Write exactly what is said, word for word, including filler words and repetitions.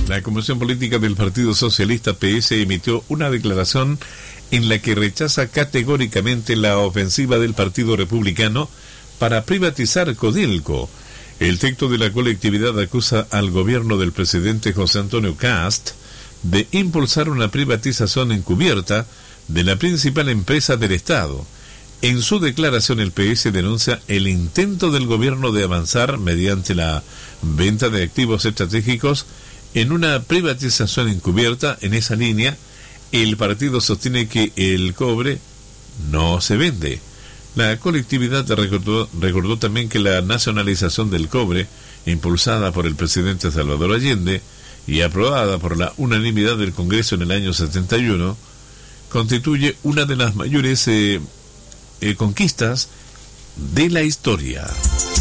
La Comisión Política del Partido Socialista P S emitió una declaración en la que rechaza categóricamente la ofensiva del Partido Republicano para privatizar Codelco. El texto de la colectividad acusa al gobierno del presidente José Antonio Kast de impulsar una privatización encubierta de la principal empresa del Estado. En su declaración, el P S denuncia el intento del gobierno de avanzar mediante la venta de activos estratégicos en una privatización encubierta. En esa línea, el partido sostiene que el cobre no se vende. La colectividad recordó, recordó también que la nacionalización del cobre, impulsada por el presidente Salvador Allende y aprobada por la unanimidad del Congreso en el año setenta y uno, constituye una de las mayores eh, eh, conquistas de la historia.